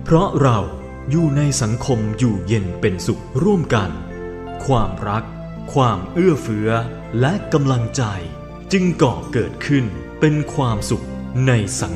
เพราะเราอยู่ในสังคมอยู่เย็นเป็นสุขร่วมกันความรักความเอื้อเฟื้อและกำลังใจจึงก่อเกิดขึ้นเป็นความสุขในสัง